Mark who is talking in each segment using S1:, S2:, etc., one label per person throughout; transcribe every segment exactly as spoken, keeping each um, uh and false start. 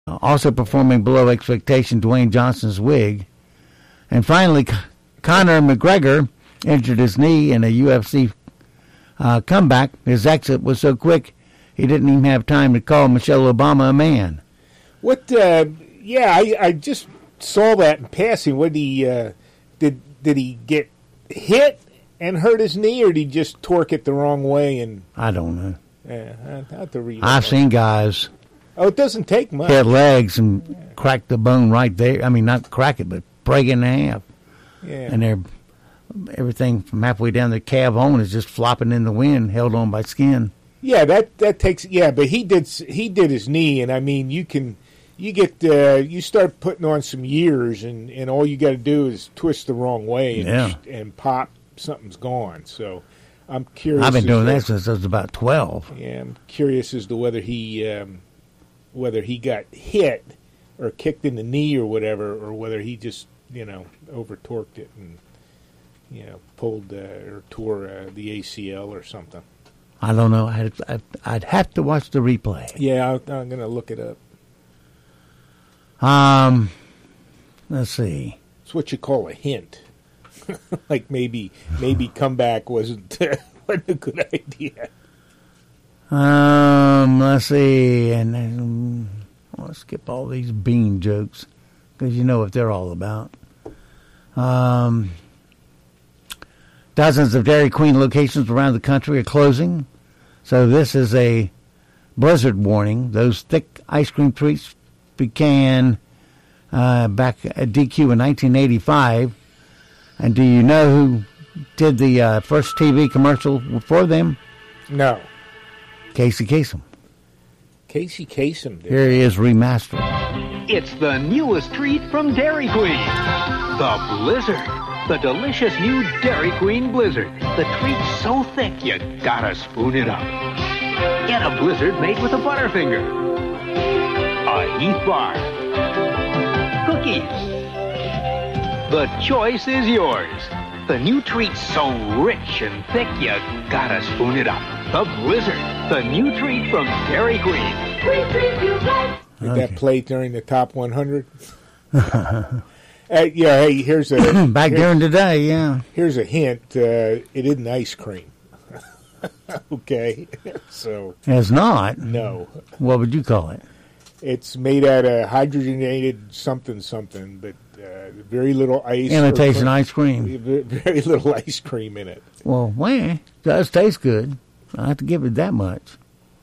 S1: also performing below expectation, Dwayne Johnson's wig. And finally, Conor McGregor injured his knee in a U F C uh, comeback. His exit was so quick, he didn't even have time to call Michelle Obama a man.
S2: What? Uh, yeah, I, I just saw that in passing. What did he uh, did? Did he get hit and hurt his knee, or did he just torque it the wrong way? And
S1: I don't know.
S2: Yeah, I have to read.
S1: I've seen guys.
S2: Oh, it doesn't take much.
S1: Hit legs and yeah. crack the bone right there. I mean, not crack it, but break it in half.
S2: Yeah.
S1: And they're everything from halfway down the calf on is just flopping in the wind, held on by skin.
S2: Yeah, that that takes. Yeah, but he did he did his knee, and I mean, you can. You get uh, you start putting on some years, and, and all you got to do is twist the wrong way, and,
S1: yeah.
S2: and pop, something's gone. So I'm curious.
S1: I've been doing
S2: to,
S1: that since I was about twelve.
S2: Yeah, I'm curious as to whether he um, whether he got hit or kicked in the knee or whatever, or whether he just you know over torqued it and you know pulled uh, or tore uh, the A C L or something.
S1: I don't know. I'd I'd, I'd have to watch the replay.
S2: Yeah, I, I'm going to look it up.
S1: Um, let's see.
S2: It's what you call a hint. Like maybe maybe comeback wasn't, wasn't a good idea.
S1: Um, let's see. And um, I'll skip all these bean jokes because you know what they're all about. Um, dozens of Dairy Queen locations around the country are closing. So this is a blizzard warning. Those thick ice cream treats began uh, back at D Q in nineteen eighty-five. And do you know who did the uh, first T V commercial for them?
S2: No.
S1: Casey Kasem.
S2: Casey Kasem did.
S1: Here he is remastered.
S3: It's the newest treat from Dairy Queen. The Blizzard. The delicious new Dairy Queen Blizzard. The treat's so thick you gotta spoon it up. Get a Blizzard made with a Butterfinger. A Heath Bar. Cookies. The choice is yours. The new treat's so rich and thick you gotta spoon it up. The Blizzard. The new treat from Dairy Queen. Sweet treat you like.
S2: Did okay. that play during the top one hundred? uh, yeah, hey, here's a...
S1: Back during today, yeah.
S2: Here's a hint. Uh, it isn't ice cream. Okay, so...
S1: It's not?
S2: No.
S1: What would you call it?
S2: It's made out of hydrogenated something something, but uh, very little ice.
S1: Imitation ice cream.
S2: Very little ice cream in it.
S1: Well, well, it does taste good. I have to give it that much.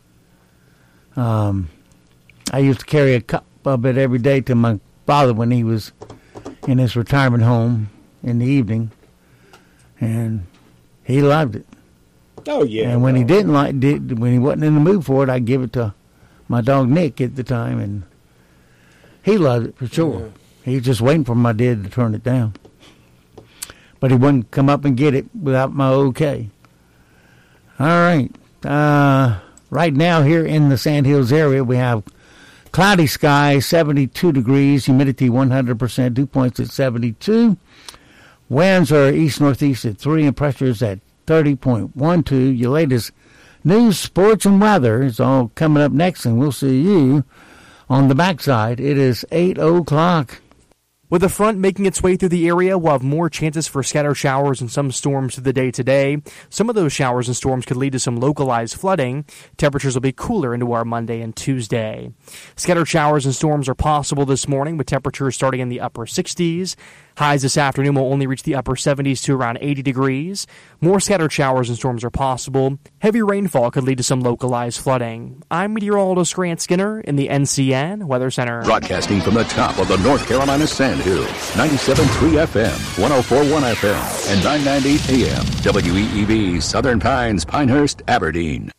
S1: Um, I used to carry a cup of it every day to my father when he was in his retirement home in the evening, and he loved it.
S2: Oh yeah.
S1: And when
S2: no.
S1: he didn't like, did when he wasn't in the mood for it, I'd give it to my dog Nick at the time, and he loved it for sure. Yeah. He was just waiting for my dad to turn it down, but he wouldn't come up and get it without my okay. All right. Uh, right now here in the Sand Hills area, we have cloudy skies, seventy-two degrees, humidity one hundred percent, dew points at seventy-two. Winds are east-northeast at three, and pressure is at thirty point one two. Your latest news, sports, and weather is all coming up next, and we'll see you on the backside. It is eight o'clock.
S4: With the front making its way through the area, we'll have more chances for scattered showers and some storms through the day today. Some of those showers and storms could lead to some localized flooding. Temperatures will be cooler into our Monday and Tuesday. Scattered showers and storms are possible this morning, with temperatures starting in the upper sixties. Highs this afternoon will only reach the upper seventies to around eighty degrees. More scattered showers and storms are possible. Heavy rainfall could lead to some localized flooding. I'm meteorologist Grant Skinner in the N C N Weather Center.
S5: Broadcasting from the top of the North Carolina Sand Hills, ninety-seven point three F M, one oh four point one F M, and nine ninety A M, W E E B, Southern Pines, Pinehurst, Aberdeen.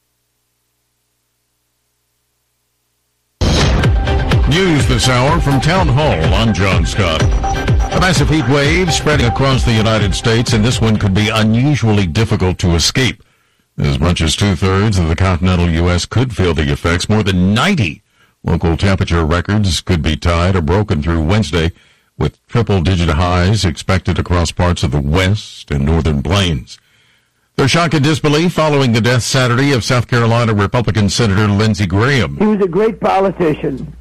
S6: News this hour from Town Hall. I'm John Scott. A massive heat wave spreading across the United States, and this one could be unusually difficult to escape. As much as two-thirds of the continental U S could feel the effects. More than ninety local temperature records could be tied or broken through Wednesday, with triple-digit highs expected across parts of the west and northern plains. Their shock and disbelief following the death Saturday of South Carolina Republican Senator Lindsey Graham.
S7: He was a great politician.